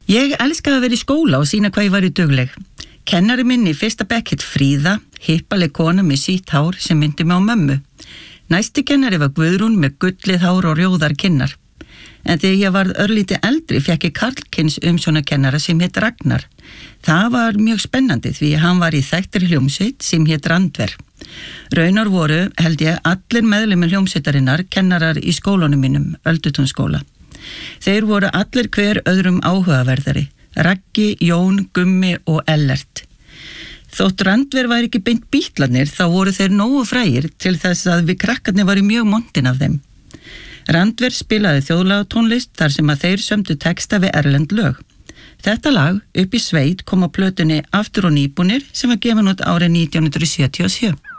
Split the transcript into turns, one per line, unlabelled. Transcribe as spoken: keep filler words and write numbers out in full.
Ég elskaði að vera í skóla og sína hvað ég var í dugleg. Kennari minn í fyrsta bekk hét Fríða, hippaleg kona með sítt hár sem myndi mig á mömmu. Næsti kennari var Guðrún með gullið hár og rjóðar kinnar. En þegar ég varð örlítið eldri fekk ég karlkyns umsjónakennara sem hét Ragnar. Það var mjög spennandi því hann var í þekktri hljómsveit sem hét Randver. Raunar voru, held ég, allir meðlimir hljómsveitarinnar kennarar í skólanum mínum, Öldutúnsskóla. Þeir voru allir hver öðrum áhugaverðari, Raggi, Jón, Gummi og Ellert. Þótt Randver væri ekki beint Bítlarnir þá voru þeir nógu frægir til þess að við krakkarnir varum mjög montin af þeim. Randver spilaði þjóðlagatónlist þar sem að þeir sömdu texta við erlend lög. Þetta lag, Upp í sveit, kom á plötunni Aftur og nýbúnir sem var gefin út árið nítján hundruð sjötíu og sjö.